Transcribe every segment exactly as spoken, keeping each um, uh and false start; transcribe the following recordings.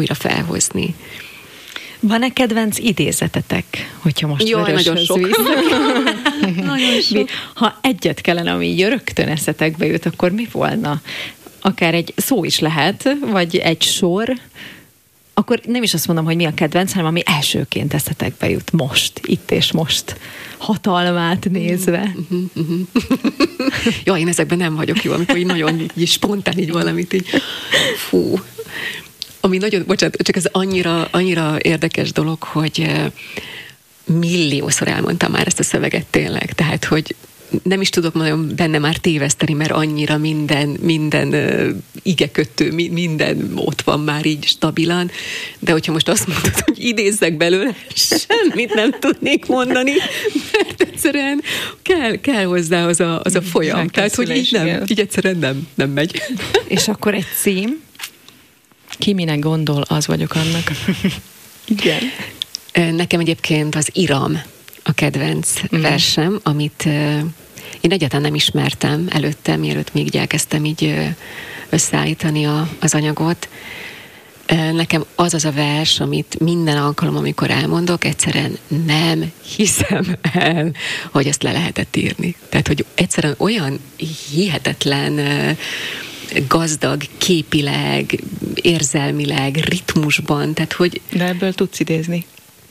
újra felhozni. Van-e kedvenc idézetetek, hogyha most Jaj, nagyon sok. Nagyon sok. Ha egyet kellene, ami így rögtön eszetekbe jut, akkor mi volna? Akár egy szó is lehet, vagy egy sor, akkor nem is azt mondom, hogy mi a kedvenc, hanem ami elsőként eszetekbe jut most, itt és most, hatalmát nézve. Uh-huh, uh-huh. Jaj, én ezekben nem vagyok jó, amikor így nagyon így spontán így valamit így, fú. Ami nagyon, bocsánat, csak ez annyira, annyira érdekes dolog, hogy milliószor elmondtam már ezt a szöveget tényleg, tehát, hogy nem is tudok nagyon benne már téveszteni, mert annyira minden, minden uh, igekötő, mi, minden ott van már így stabilan, de hogyha most azt mondod, hogy idézzek belőle, semmit nem tudnék mondani, mert egyszerűen kell, kell hozzá az a, az a folyam. Tehát, hogy így, nem, így egyszerűen nem, nem megy. És akkor egy cím? Ki minek gondol, az vagyok annak. Igen. Nekem egyébként az Iram a kedvenc mm. versem, amit uh, én egyáltalán nem ismertem előtte, mielőtt még elkezdtem így uh, összeállítani a, az anyagot. Uh, nekem az az a vers, amit minden alkalom, amikor elmondok, egyszerűen nem hiszem el, hogy ezt le lehetett írni. Tehát, hogy egyszerűen olyan hihetetlen uh, gazdag, képileg, érzelmileg, ritmusban, tehát, hogy... De ebből tudsz idézni.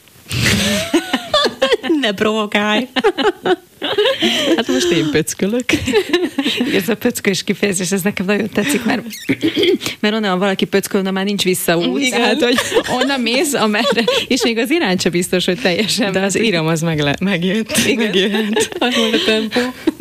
Ne provokálj! Hát most én pöckölök. Ez a pöckölés kifejezés, ez nekem nagyon tetszik, mert, mert onnan valaki pöckölne, már nincs visszaút. Tehát, hogy onnan mész, amerre, és még az irány sem biztos, hogy teljesen. De az Iram az megle- megjött. Igen. Megjöhet. Az volt a tempó.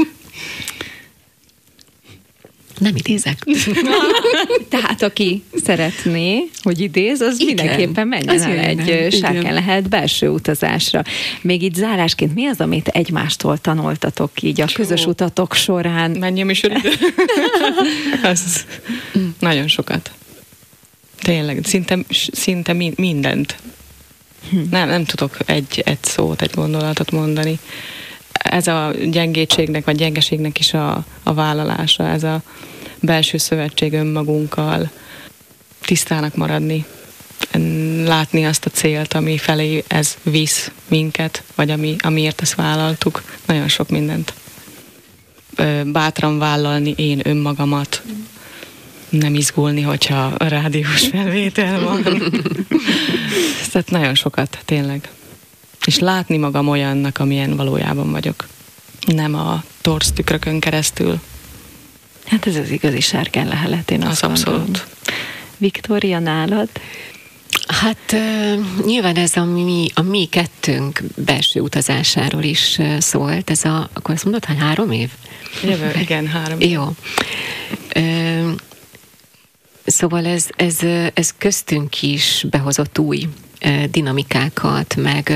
Nem idézek. Tehát aki szeretné, hogy idéz, az igen, mindenképpen menjen az el egy Sárkán lehet belső utazásra. Még így zárásként mi az, amit egymástól tanultatok így a Jó. közös utatok során? Mennyi a műsoridő? Az nagyon sokat. Tényleg, szinte, szinte mindent. Hm. Nem, nem tudok egy, egy szót, egy gondolatot mondani. Ez a gyengétségnek, vagy gyengeségnek is a, a vállalása, ez a belső szövetség önmagunkkal, tisztának maradni, látni azt a célt, ami felé ez visz minket, vagy ami, amiért ezt vállaltuk. Nagyon sok mindent. Bátran vállalni én önmagamat, nem izgulni, hogyha a rádiós felvétel van. Tehát nagyon sokat, tényleg. És látni magam olyannak, amilyen valójában vagyok. Nem a torz tükrökön keresztül. Hát ez az igazi Sárkán lehelet, én azt az abszolút. Viktória, nálad? Hát uh, nyilván ez a mi, a mi kettőnk belső utazásáról is uh, szólt. Ez a, akkor azt mondod, hogy három év? Jövő, igen, három év. Jó. Uh, szóval ez, ez, ez köztünk is behozott új dinamikákat, meg,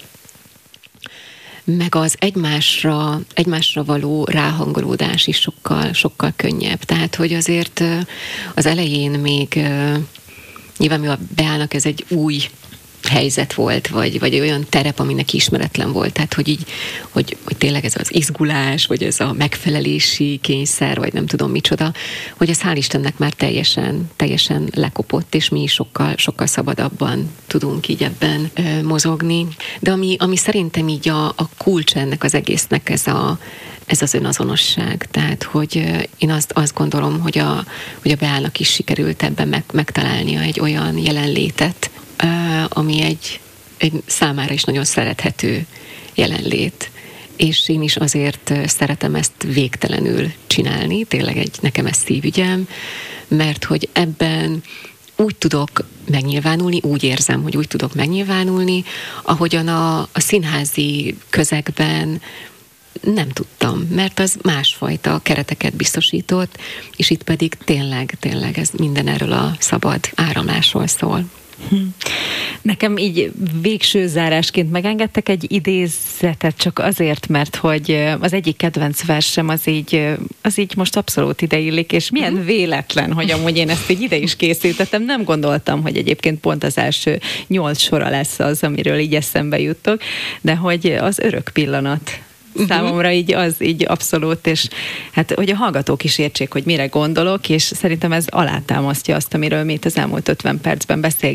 meg az egymásra, egymásra való ráhangolódás is sokkal, sokkal könnyebb. Tehát, hogy azért az elején még nyilván mivel beállnak, ez egy új helyzet volt, vagy, vagy olyan terep, ami neki ismeretlen volt. Tehát, hogy így, hogy, hogy tényleg ez az izgulás, vagy ez a megfelelési kényszer, vagy nem tudom micsoda, hogy ez hál' Istennek már teljesen, teljesen lekopott, és mi is sokkal, sokkal szabadabban tudunk így ebben ö, mozogni. De ami, ami szerintem így a, a kulcs ennek az egésznek ez, a, ez az önazonosság. Tehát, hogy ö, én azt, azt gondolom, hogy a, hogy a Beának is sikerült ebben meg, megtalálnia egy olyan jelenlétet, ami egy, egy számára is nagyon szerethető jelenlét. És én is azért szeretem ezt végtelenül csinálni, tényleg egy, nekem ez szívügyem, mert hogy ebben úgy tudok megnyilvánulni, úgy érzem, hogy úgy tudok megnyilvánulni, ahogyan a, a színházi közegben nem tudtam, mert az másfajta kereteket biztosított, és itt pedig tényleg, tényleg ez minden erről a szabad áramlásról szól. Nekem így végső zárásként megengedtek egy idézetet csak azért, mert hogy az egyik kedvenc versem az így, az így most abszolút ideillik, és milyen uh-huh. véletlen, hogy amúgy én ezt így ide is készítettem. Nem gondoltam, hogy egyébként pont az első nyolc sora lesz az, amiről így eszembe jutok, de hogy az örök pillanat. Számomra így az így abszolút, és hát, hogy a hallgatók is értsék, hogy mire gondolok, és szerintem ez alátámasztja azt, amiről mi itt az elmúlt ötven percben beszélgetünk.